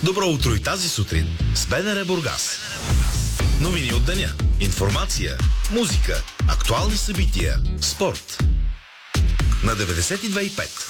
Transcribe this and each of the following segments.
Добро утро и тази сутрин с БНР Бургас. Новини от деня, информация, музика, актуални събития, спорт. На 92,5.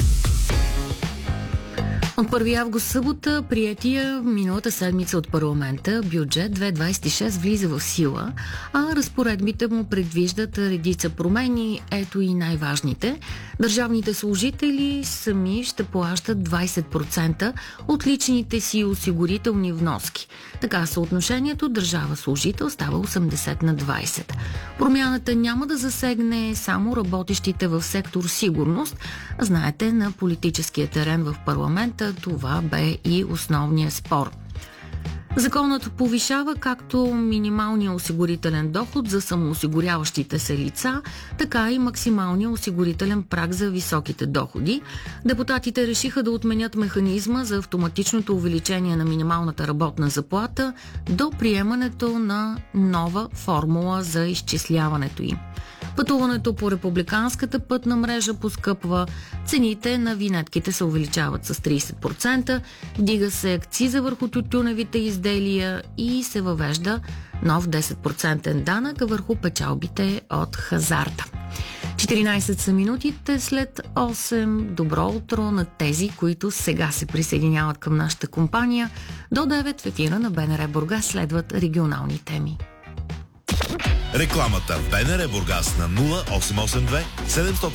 От 1 август събота приятия миналата седмица от парламента бюджет 2026 влиза в сила, а разпоредбите му предвиждат редица промени. Ето и най-важните. Държавните служители сами ще плащат 20% от личните си осигурителни вноски. Така съотношението държава-служител става 80/20. Промяната няма да засегне само работещите в сектор сигурност. Знаете, на политическия терен в парламента това бе и основният спор. Законът повишава както минималния осигурителен доход за самоосигуряващите се лица, така и максималния осигурителен праг за високите доходи. Депутатите решиха да отменят механизма за автоматичното увеличение на минималната работна заплата до приемането на нова формула за изчисляването им. Пътуването по републиканската пътна мрежа поскъпва, цените на винетките се увеличават с 30%, вдига се акциза върху тютюневите изделия и се въвежда нов 10% данък върху печалбите от хазарта. 14 са минутите след 8. Добро утро на тези, които сега се присъединяват към нашата компания. До 9 в ефира на БНР Бургас следват регионални теми. Рекламата в БНР Бургас на 0882 700